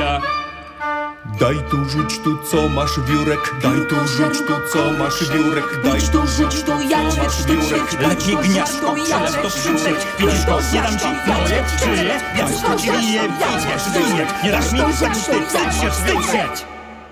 ja. Daj tu, rzuć tu, co masz wiórek. Daj tu, rzuć tu, co masz wiórek. Daj tu, rzuć tu, co masz wiórek. Lepiej gniazdko, przelew to przyszedł. Widzisz to, nie dam ci moje czyje. Gniazdko ci bije, wyjdziesz, wyjdziesz. Nie dasz mi tak wstydzić.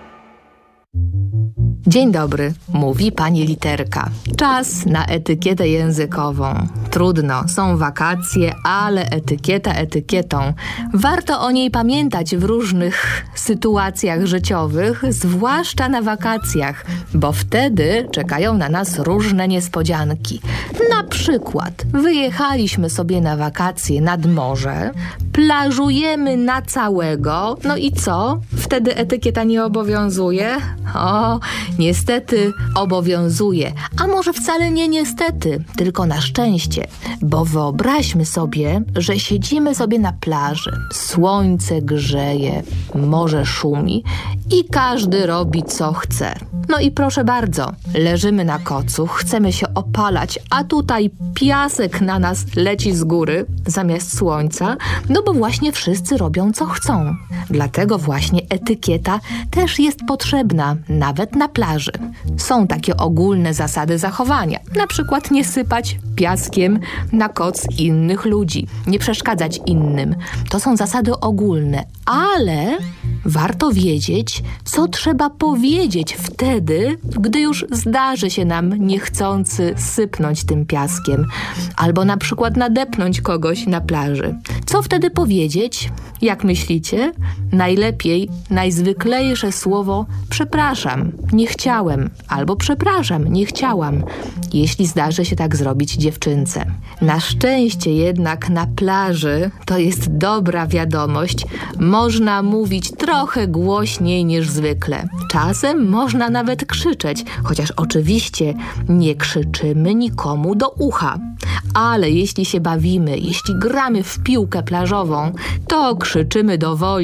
Dzień dobry, mówi pani literka. Czas na etykietę językową. Trudno, są wakacje, ale etykieta etykietą. Warto o niej pamiętać w różnych sytuacjach życiowych, zwłaszcza na wakacjach, bo wtedy czekają na nas różne niespodzianki. Na przykład wyjechaliśmy sobie na wakacje nad morze, plażujemy na całego, no i co? Wtedy etykieta nie obowiązuje? O, niestety obowiązuje. A może wcale nie niestety, tylko na szczęście. Bo wyobraźmy sobie, że siedzimy sobie na plaży. Słońce grzeje, morze szumi i każdy robi co chce. No i proszę bardzo, leżymy na kocu, chcemy się opalać, a tutaj piasek na nas leci z góry zamiast słońca, no bo właśnie wszyscy robią co chcą. Dlatego właśnie etykieta też jest potrzebna, nawet na plaży. Są takie ogólne zasady zachowania. Na przykład nie sypać piaskiem na koc innych ludzi, nie przeszkadzać innym. To są zasady ogólne, ale warto wiedzieć, co trzeba powiedzieć wtedy, gdy już zdarzy się nam niechcący sypnąć tym piaskiem, albo na przykład nadepnąć kogoś na plaży. Co wtedy powiedzieć? Jak myślicie? Najlepiej, najzwyklejsze słowo przepraszam, nie chciałem, albo przepraszam, nie chciałam, jeśli zdarzy się tak zrobić dziewczynce. Na szczęście jednak na plaży, to jest dobra wiadomość, można mówić trochę głośniej niż zwykle. Czasem można nawet krzyczeć, chociaż oczywiście nie krzyczymy nikomu do ucha. Ale jeśli się bawimy, jeśli gramy w piłkę plażową, to krzyczymy do woli.